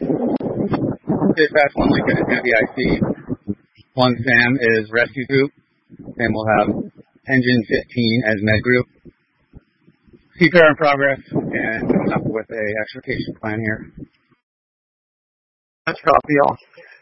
Dispatch 1 Lincoln is going to be IC. 1 Sam is rescue group. Then we'll have engine 15 as med group. CPR in progress, and coming up with a extrication plan here. That's copy all.